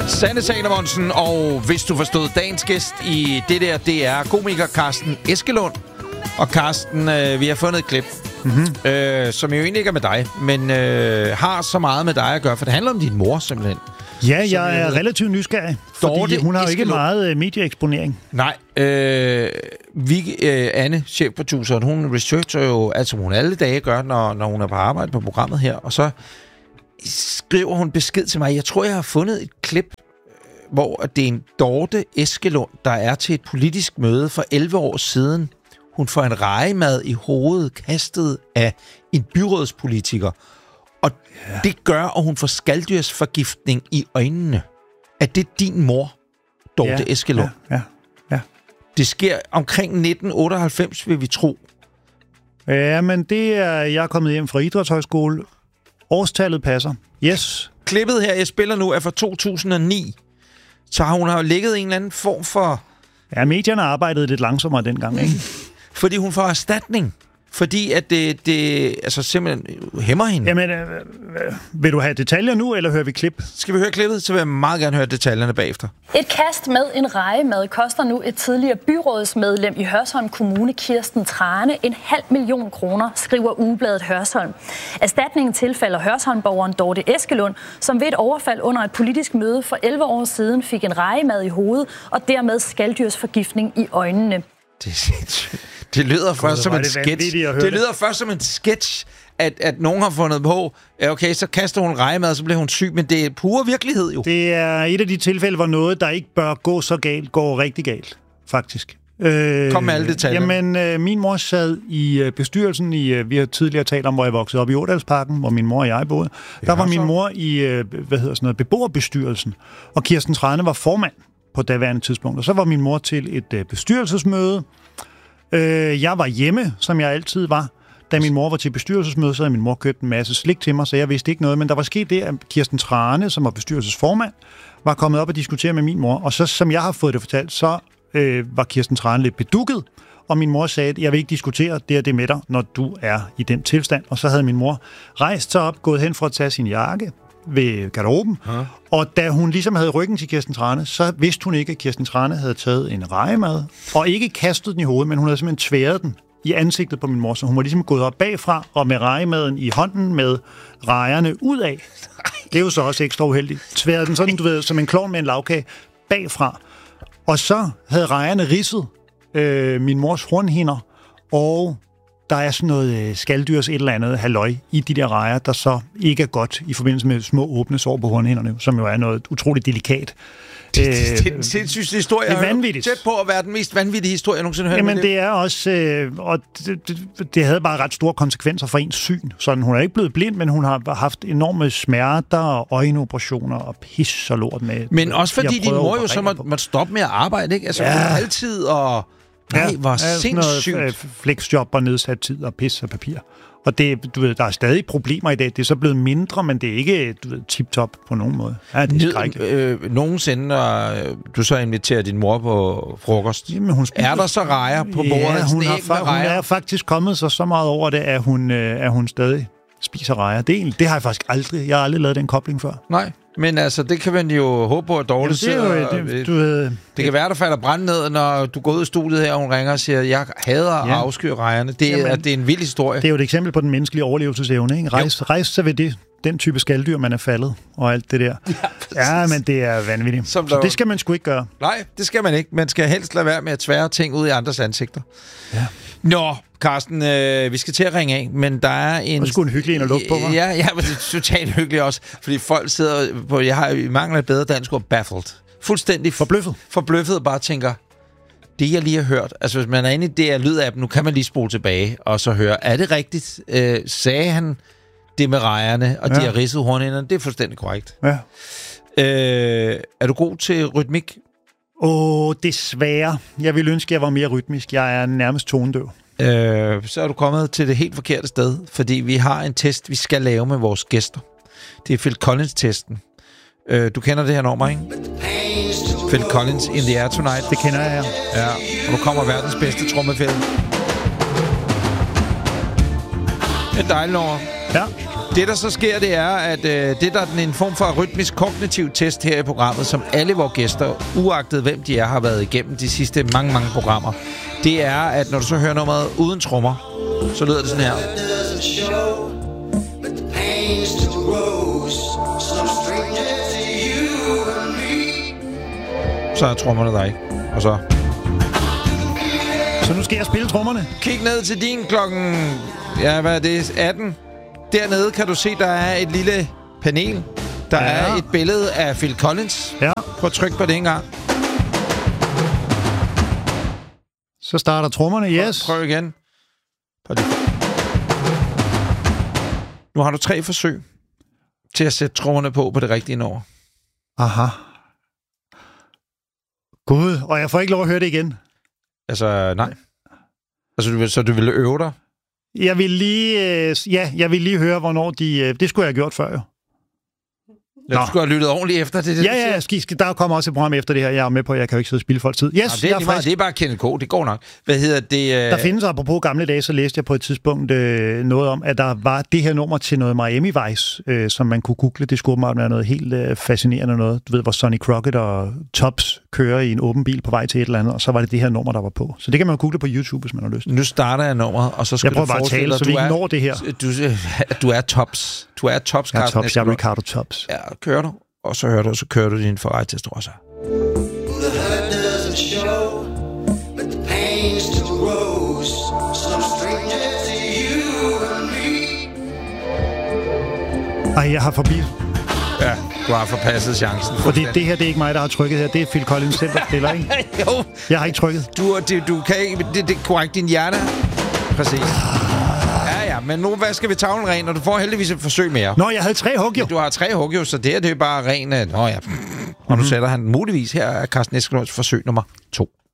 Sanne Salomonsen, og hvis du forstod dagens gæst i det der, det er komiker Carsten Eskelund. Og Carsten, vi har fundet et klip, som jo egentlig ikke er med dig, men har så meget med dig at gøre, for det handler om din mor simpelthen. Ja, jeg er relativt nysgerrig, fordi hun har jo ikke meget medieeksponering. Nej, Anne, chefproduceren, hun researcher jo, altså hun alle dage gør, når hun er på arbejde på programmet her, og så skriver hun besked til mig. Jeg tror, jeg har fundet et klip, hvor det er en Dorte Eskelund, der er til et politisk møde for 11 år siden. Hun får en regemad i hovedet kastet af en byrådspolitiker. Og det gør, at hun får skaldyrsforgiftning i øjnene. Er det din mor, Dorte Eskelund? Ja. Det sker omkring 1998, vil vi tro. Ja, men det er... Jeg er kommet hjem fra Idrætshøjskole. Årstallet passer. Yes. Klippet her, jeg spiller nu, er fra 2009. Så hun har jo ligget en eller anden form for... Ja, medierne arbejdede lidt langsommere dengang, ikke? Fordi hun får erstatning. Fordi at det altså simpelthen hæmmer hende. Jamen, vil du have detaljer nu, eller hører vi klip? Skal vi høre klippet, så vil jeg meget gerne høre detaljerne bagefter. Et kast med en regemad koster nu et tidligere byrådsmedlem i Hørsholm Kommune, Kirsten Trane, 500.000 kroner, skriver ugebladet Hørsholm. Erstatningen tilfalder Hørsholm-borgeren Dorte Eskelund, som ved et overfald under et politisk møde for 11 år siden fik en regemad i hovedet og dermed skaldyrsforgiftning i øjnene. Det er sindssygt. Det lyder først som en sketch. Det lyder først som en sketch, at nogen har fundet på, okay, så kaster hun regemad, og så bliver hun syg, men det er pure virkelighed jo. Det er et af de tilfælde, hvor noget, der ikke bør gå så galt, går rigtig galt, faktisk. Kom med alle detaljer. Jamen, min mor sad i bestyrelsen vi har tidligere talt om, hvor jeg voksede op i Ådalsparken, hvor min mor og jeg boede. Der var min mor i, beboerbestyrelsen, og Kirsten Trane var formand på daværende tidspunkt. Og så var min mor til et bestyrelsesmøde. Jeg var hjemme, som jeg altid var. Da min mor var til bestyrelsesmøde, så havde min mor købt en masse slik til mig, så jeg vidste ikke noget. Men der var sket det, at Kirsten Trane, som var bestyrelsesformand, var kommet op og diskutere med min mor. Og så, som jeg har fået det fortalt, så var Kirsten Trane lidt bedukket. Og min mor sagde, at jeg vil ikke diskutere det med dig, når du er i den tilstand. Og så havde min mor rejst sig op, gået hen for at tage sin jakke ved garderoben. Og da hun ligesom havde ryggen til Kirsten Trane, så vidste hun ikke, at Kirsten Trane havde taget en regemad, og ikke kastet den i hovedet, men hun havde simpelthen tværet den i ansigtet på min mor, så hun var ligesom gået op bagfra, og med regemaden i hånden med rejerne ud af. Det er jo så også ekstra uheldigt. Tværet den sådan, du ved, som en klovn med en lavkage bagfra. Og så havde rejerne ridset min mors hornhinder, og der er sådan noget skalddyrs et eller andet halløj i de der rejer, der så ikke er godt i forbindelse med små åbne sår på hornhinderne, som jo er noget utroligt delikat. Det er en sindssyg historie. Det er vanvittigt. Tæt på at være den mest vanvittige historie, jeg nogensinde hørt. Jamen, det er også... og det havde bare ret store konsekvenser for ens syn. Sådan, hun er ikke blevet blind, men hun har haft enorme smerter og øjenoperationer og pis og lort med. Men også fordi din mor jo så måtte stoppe med at arbejde, ikke? Altså, hun altid og... Nej, hvor sindssygt. Flexjob og nedsat tid og pis og papir. Og det, du ved, der er stadig problemer i dag. Det er så blevet mindre, men det er ikke, du ved, tip-top på nogen måde. Ja, det er skrækkeligt. Nogensinde, når du så inviterer din mor på frokost, jamen, hun spiser, er der så rejer på bordet? Ja, hun er faktisk kommet så meget over det, at hun stadig spiser rejer. Det har jeg faktisk aldrig. Jeg har aldrig lavet den kobling før. Nej. Men altså, det kan man jo håbe på, at Dorte sidder... Det kan være, der falder brand ned, når du går ud i studiet her, og hun ringer og siger, jeg hader at afskyr rejerne. Det er en vild historie. Det er jo et eksempel på den menneskelige overlevelsesevne, ikke? Rejse sig ved den type skalddyr, man er faldet, og alt det der. Ja, men det er vanvittigt. Så det skal man sgu ikke gøre. Nej, det skal man ikke. Man skal helst lade være med at tvære ting ud i andres ansigter. Ja. Nå, Carsten, vi skal til at ringe af, men der er en... Det er sgu en hyggelig en at lukke på, hva'? Ja, men det er totalt hyggeligt også, fordi folk sidder på... Jeg har i mangel af et bedre dansk ord, baffled. Fuldstændig forbløffet og bare tænker, det jeg lige har hørt, altså hvis man er inde i det her lydapp, nu kan man lige spole tilbage og så høre, er det rigtigt? Sagde han det med rejerne, og de har ridset hornhinderne? Det er fuldstændig korrekt. Ja. Er du god til rytmik? Desværre. Jeg ville ønske, at jeg var mere rytmisk. Jeg er nærmest tonedøv. Så er du kommet til det helt forkerte sted, fordi vi har en test, vi skal lave med vores gæster. Det er Phil Collins-testen. Du kender det her nummer, ikke? Phil Collins, In the Air Tonight. Det kender jeg, ja. Og nu kommer verdens bedste trommefælde. Et dejligt nummer. Ja. Det, der så sker, det er, at det der er en form for rytmisk kognitiv test her i programmet, som alle vores gæster, uagtet hvem de er, har været igennem de sidste mange programmer. Det er, at når du så hører nummeret uden trommer, så lyder det sådan her. Så er trommerne der ikke. Og så... Så nu skal jeg spille trommerne. Kig ned til din klokken... Ja, hvad er det? 18. Dernede kan du se, der er et lille panel. Der er et billede af Phil Collins. Ja. Prøv at trykke på det en gang. Så starter trommerne, yes. Prøv igen. Nu har du 3 forsøg til at sætte trommerne på det rigtige nummer. Aha. Gud, og jeg får ikke lov at høre det igen. Altså, nej. Altså, du ville øve dig? Jeg vil lige høre, hvornår de... det skulle jeg have gjort før, jo. Ja, du skulle have lyttet ordentligt efter det. Ja, der kommer også et program efter det her. Jeg er med på, jeg kan jo ikke sidde og spilde folks tid. Yes, det er bare Kenneth K. Det går nok. Hvad hedder det? Der findes, apropos gamle dage, så læste jeg på et tidspunkt noget om, at der var det her nummer til noget Miami Vice, som man kunne google. Det skulle være noget helt fascinerende noget. Du ved, hvor Sonny Crockett og Tops kører i en åben bil på vej til et eller andet, og så var det her nummer, der var på. Så det kan man google på YouTube, hvis man har lyst. Nu starter jeg nummeret, og så skal du forestille dig, så vi ikke når det her. Du er Tops. Du er Tops. Jeg er Tops. Jeg er Ricardo Tops. Ja, kører du. Og så kører du din Ferrari Testarossa. Ej, jeg har forbi. Ja, du har forpasset chancen. Fordi det her, det er ikke mig, der har trykket her. Det er Phil Collins selv, der spiller, ikke? Jo. Jeg har ikke trykket. Du kan ikke... Det er korrekt, din hjerne. Præcis. Ja, men nu vasker vi tavlen ren, og du får heldigvis et forsøg mere. Nå, jeg havde 3 hug, jo. Ja, du har 3 hug, jo, så det er bare ren... Nå ja. Og nu sætter han muligvis her Carsten Eskelunds forsøg nummer 2.